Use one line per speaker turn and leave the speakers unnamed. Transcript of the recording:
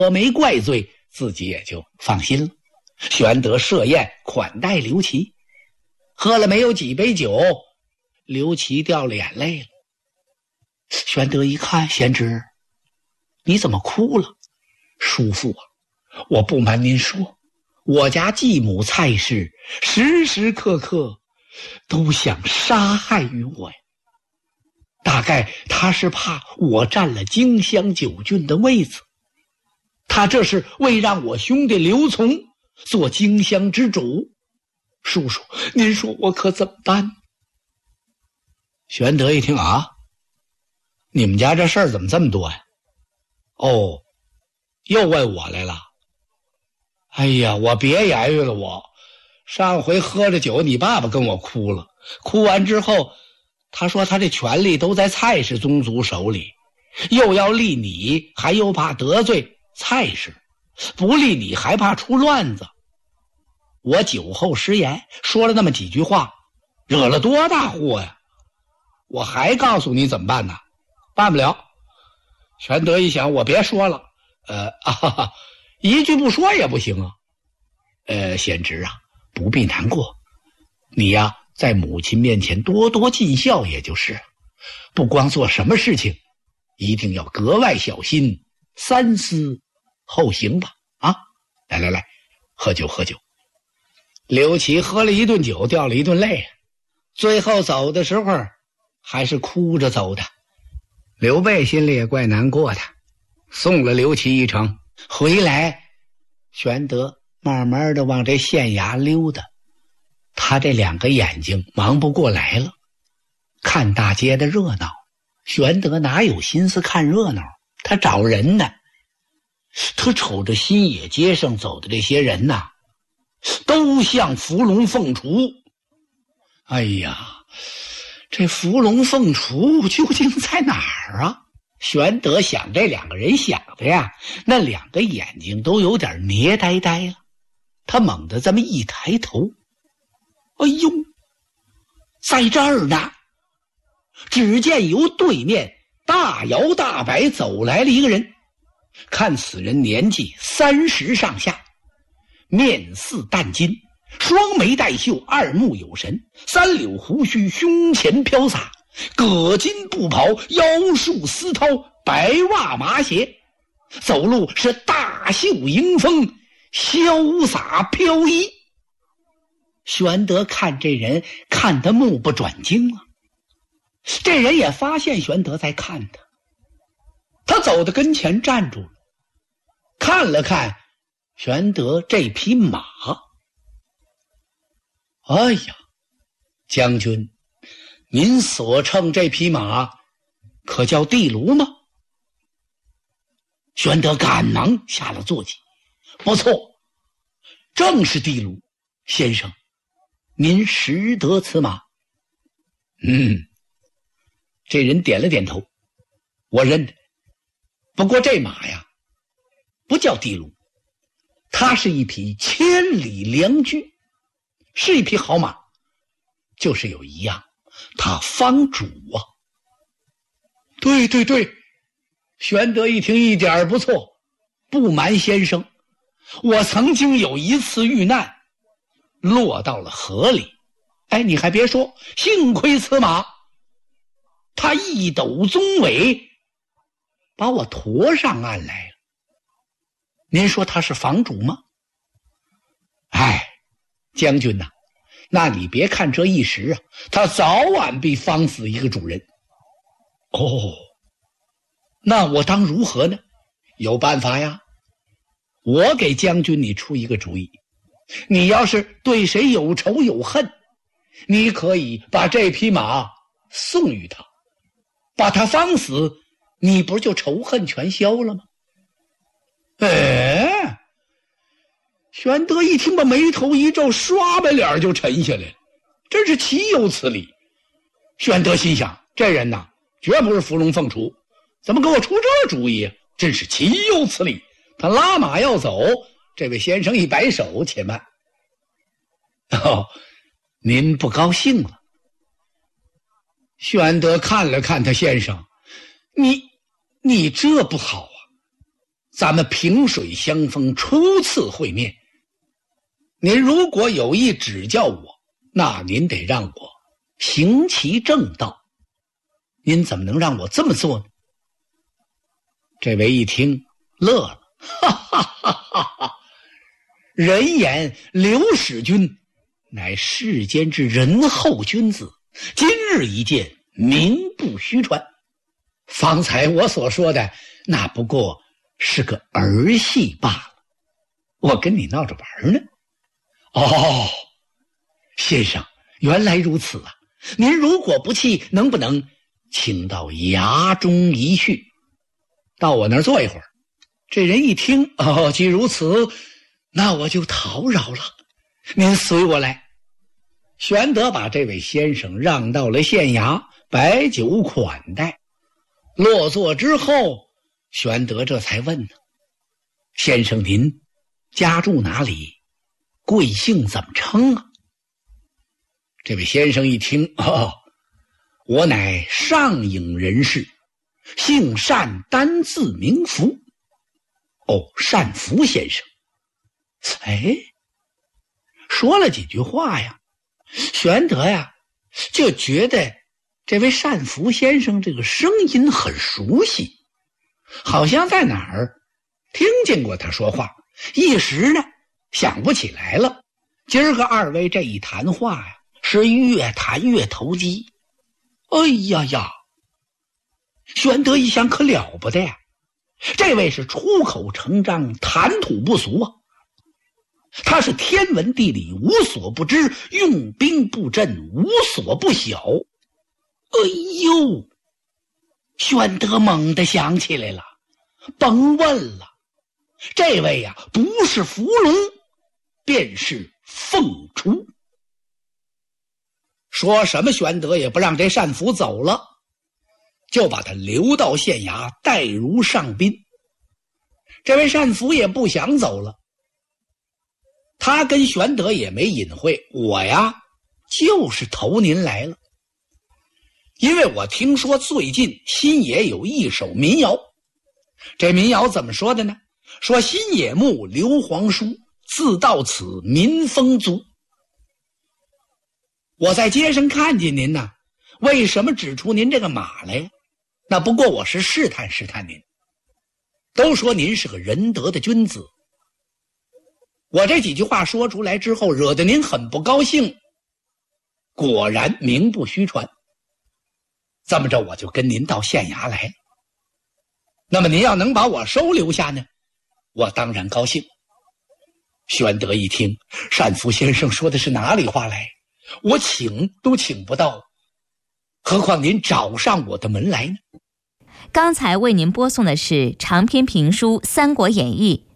没怪罪，自己也就放心了。玄德设宴款待刘琦，喝了没有几杯酒，刘琦掉了眼泪了。玄德一看，贤侄，你怎么哭了？叔父啊，我不瞒您说，我家继母蔡氏时时刻刻都想杀害于我呀。大概他是怕我占了荆襄9郡的位子，他这是为让我兄弟刘琮做荆襄之主。叔叔，您说我可怎么办？玄德一听啊，你们家这事儿怎么这么多呀？哦，又问我来了。哎呀，我别言语了我。上回喝着酒，你爸爸跟我哭了，哭完之后，他说他这权力都在蔡氏宗族手里，又要立你，还又怕得罪蔡氏，不立你还怕出乱子。我酒后失言，说了那么几句话，惹了多大祸呀！我还告诉你怎么办呢？办不了。玄德一想，我别说了，一句不说也不行啊。贤侄啊，不必难过，你呀，在母亲面前多多尽孝也就是了。不光做什么事情，一定要格外小心，三思后行吧。啊，来，喝酒喝酒。刘琦喝了一顿酒，掉了一顿泪，最后走的时候还是哭着走的。刘备心里也怪难过的，送了刘琦一程，回来玄德慢慢的往这县衙溜达，他这2个眼睛忙不过来了，看大街的热闹。玄德哪有心思看热闹，他找人呢。他瞅着新野街上走的这些人呐，都像伏龙凤雏。哎呀，这伏龙凤雏究竟在哪儿啊？玄德想这2个人想的呀，那2个眼睛都有点捏呆呆了。他猛地这么一抬头，哎呦，在这儿呢！只见由对面大摇大摆走来了一个人，看此人年纪30上下，面似淡金，双眉带秀，二目有神，3绺胡须，胸前飘洒，葛巾布袍，腰束丝绦，白袜麻鞋，走路是大袖迎风，潇洒飘逸。玄德看这人看得目不转睛了，这人也发现玄德在看他，他走到跟前站住了，看了看玄德这匹马。哎呀，将军，您所乘这匹马可叫地卢吗？玄德赶忙下了坐骑，不错，正是地卢。先生，您识得此马？这人点了点头，我认得。不过这马呀，不叫地卢，它是一匹千里良驹，是一匹好马，就是有一样，它方主啊。对，玄德一听一点不错，不瞒先生，我曾经有一次遇难，落到了河里。哎，你还别说，幸亏此马，他一抖鬃尾，把我驮上岸来了。您说他是房主吗？哎，将军呐，那你别看这一时啊，他早晚必方死一个主人。哦，那我当如何呢？有办法呀，我给将军你出一个主意。你要是对谁有仇有恨，你可以把这匹马送与他，把他方死，你不就仇恨全消了吗？哎，玄德一听，把眉头一皱，刷白脸就沉下来了，真是岂有此理。玄德心想，这人呐，绝不是伏龙凤雏，怎么给我出这主意啊？真是岂有此理。他拉马要走，这位先生一摆手，且慢。您不高兴了。玄德看了看他，先生，你这不好啊， 咱们萍水相逢，初次会面，您如果有意指教我，那您得让我行其正道。您怎么能让我这么做呢？这位一听乐了，哈哈哈哈哈！人言刘使君乃世间之仁厚君子，今日一见，名不虚传。方才我所说的那不过是个儿戏罢了，我跟你闹着玩呢。哦，先生，原来如此啊！您如果不弃，能不能请到衙中一叙，到我那儿坐一会儿？这人一听，哦，既如此，那我就讨扰了，您随我来。玄德把这位先生让到了县衙，摆酒款待。落座之后，玄德这才问呢：先生您家住哪里？贵姓怎么称啊？这位先生一听，哦，我乃上颍人士，姓单，单字名福。哦，单福先生。哎，说了几句话呀，玄德呀就觉得这位单福先生这个声音很熟悉，好像在哪儿听见过他说话，一时呢想不起来了。今儿个二位这一谈话呀，是越谈越投机。哎呀呀，玄德一想，可了不得呀，这位是出口成章，谈吐不俗啊。他是天文地理无所不知，用兵布阵无所不晓。哎呦，玄德猛地想起来了，甭问了，这位呀不是伏龙，便是凤雏。说什么玄德也不让这单福走了，就把他留到县衙，待如上宾。这位单福也不想走了，他跟玄德也没隐晦，我呀就是投您来了，因为我听说最近新野有一首民谣。这民谣怎么说的呢？说新野牧刘皇叔，自到此民风足。我在街上看见您呢，为什么指出您这个马来呀？那不过我是试探试探您。都说您是个仁德的君子，我这几句话说出来之后，惹得您很不高兴，果然名不虚传。这么着，我就跟您到县衙来。那么您要能把我收留下呢，我当然高兴。玄德一听，单福先生说的是哪里话来？我请都请不到，何况您找上我的门来呢？
刚才为您播送的是长篇评书《三国演义》，